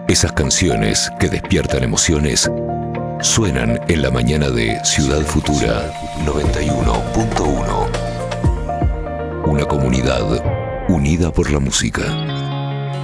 Esas canciones que despiertan emociones suenan en la mañana de Ciudad Futura 91.1. Una comunidad unida por la música.